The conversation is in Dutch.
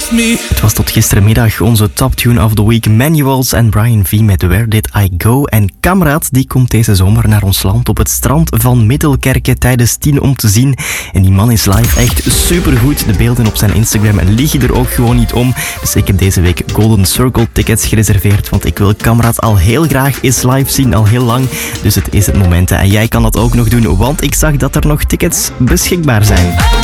Het was tot gistermiddag onze toptune of the week, Manuals en Brian V met Where Did I Go. En Kamraad die komt deze zomer naar ons land op het strand van Middelkerke tijdens 10 om te zien. En die man is live echt supergoed. De beelden op zijn Instagram liegen er ook gewoon niet om. Dus ik heb deze week Golden Circle tickets gereserveerd, want ik wil Kamraad al heel graag eens live zien, al heel lang. Dus het is het moment. En jij kan dat ook nog doen, want ik zag dat er nog tickets beschikbaar zijn.